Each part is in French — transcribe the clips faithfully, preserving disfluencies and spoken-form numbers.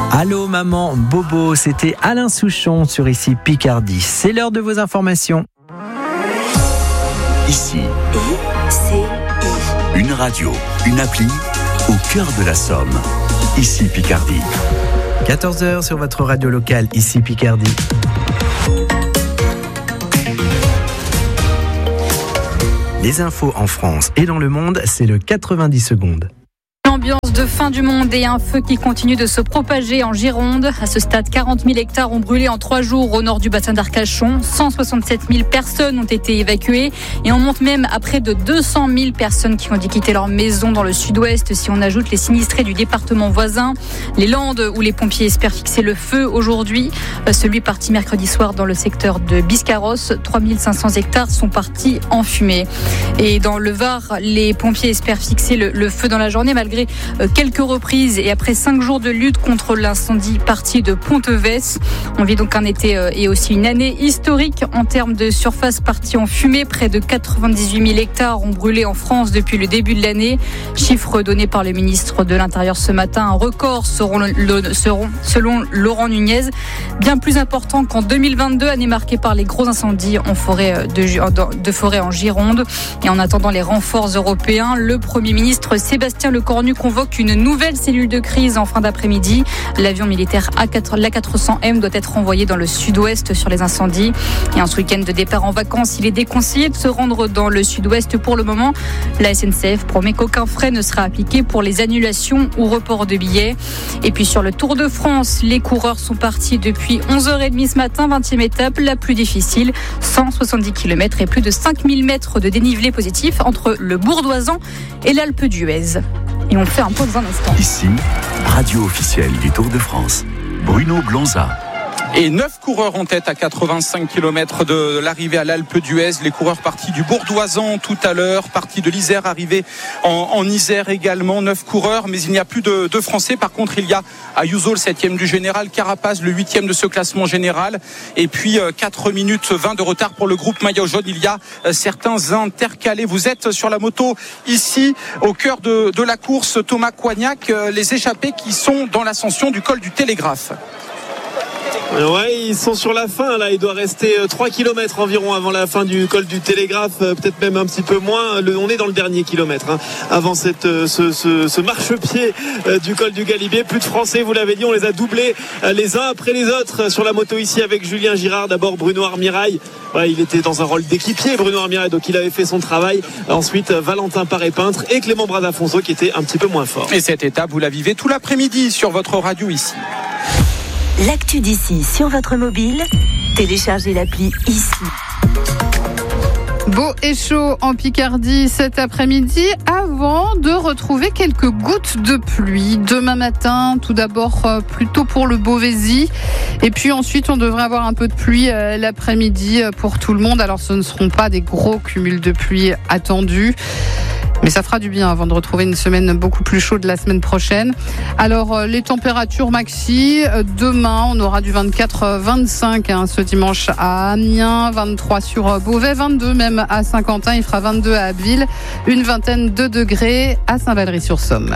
Allô maman, Bobo, c'était Alain Souchon sur Ici Picardie. C'est l'heure de vos informations. Ici, I C I. une radio, une appli au cœur de la Somme. Ici Picardie. quatorze heures sur votre radio locale, Ici Picardie. Les infos en France et dans le monde, c'est le quatre-vingt-dix secondes. Ambiance de fin du monde et un feu qui continue de se propager en Gironde. À ce stade, quarante mille hectares ont brûlé en trois jours au nord du bassin d'Arcachon. cent soixante-sept mille personnes ont été évacuées et on monte même à près de deux cent mille personnes qui ont dû quitter leur maison dans le sud-ouest. Si on ajoute les sinistrés du département voisin, les Landes où les pompiers espèrent fixer le feu aujourd'hui. Celui parti mercredi soir dans le secteur de Biscarrosse. trois mille cinq cents hectares sont partis en fumée. Et dans le Var, les pompiers espèrent fixer le, le feu dans la journée malgré quelques reprises et après cinq jours de lutte contre l'incendie parti de Pontevès. On vit donc un été et aussi une année historique en termes de surface partie en fumée. Près de quatre-vingt-dix-huit mille hectares ont brûlé en France depuis le début de l'année. Chiffre donné par le ministre de l'Intérieur ce matin. Un record seront, le, seront, selon Laurent Nunez, bien plus important qu'en deux mille vingt-deux, année marquée par les gros incendies en forêt de, de forêt en Gironde. Et en attendant les renforts européens, le Premier ministre Sébastien Lecornu convoque une nouvelle cellule de crise en fin d'après-midi. L'avion militaire A quatre, l'A quatre cents M doit être envoyé dans le sud-ouest sur les incendies. Et en ce week-end de départ en vacances, il est déconseillé de se rendre dans le sud-ouest pour le moment. La S N C F promet qu'aucun frais ne sera appliqué pour les annulations ou reports de billets. Et puis sur le Tour de France, les coureurs sont partis depuis onze heures trente ce matin, vingtième étape, la plus difficile, cent soixante-dix kilomètres et plus de cinq mille mètres de dénivelé positif entre le Bourdoisan et l'Alpe d'Huez. Et on fait un peu dans un instant. Ici, radio officielle du Tour de France. Bruno Blonza. Et neuf coureurs en tête à quatre-vingt-cinq kilomètres de l'arrivée à l'Alpe d'Huez. Les coureurs partis du Bourdoisan tout à l'heure, partis de l'Isère, arrivés en, en Isère également. Neuf coureurs, mais il n'y a plus de, de Français. Par contre, il y a Ayuso, le septième du général, Carapaz, le huitième de ce classement général. Et puis, quatre minutes vingt de retard pour le groupe maillot jaune. Il y a certains intercalés. Vous êtes sur la moto ici, au cœur de, de la course. Thomas Coignac, les échappés qui sont dans l'ascension du col du Télégraphe. Ouais, ils sont sur la fin là, il doit rester trois kilomètres environ avant la fin du col du Télégraphe, peut-être même un petit peu moins. Le, on est dans le dernier kilomètre hein, avant cette, ce, ce, ce marchepied du col du Galibier. Plus de Français, vous l'avez dit, on les a doublés les uns après les autres sur la moto ici avec Julien Girard. D'abord Bruno Armirail, ouais, il était dans un rôle d'équipier Bruno Armirail, donc il avait fait son travail. Ensuite Valentin Paré-Peintre et Clément Bradafonso qui était un petit peu moins fort. Et cette étape, vous la vivez tout l'après-midi sur votre radio ici. L'actu d'ici sur votre mobile, téléchargez l'appli Ici. Beau et chaud en Picardie cet après-midi avant de retrouver quelques gouttes de pluie. Demain matin, tout d'abord plutôt pour le Beauvaisis. Et puis ensuite, on devrait avoir un peu de pluie l'après-midi pour tout le monde. Alors ce ne seront pas des gros cumuls de pluie attendus. Mais ça fera du bien avant de retrouver une semaine beaucoup plus chaude la semaine prochaine. Alors, les températures maxi, demain, on aura du vingt-quatre à vingt-cinq hein, ce dimanche à Amiens, vingt-trois sur Beauvais, vingt-deux même à Saint-Quentin, il fera vingt-deux à Abbeville, une vingtaine de degrés à Saint-Valery-sur-Somme.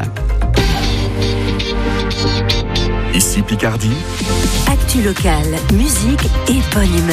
Ici Picardie. Actu locale, musique et bonne humeur.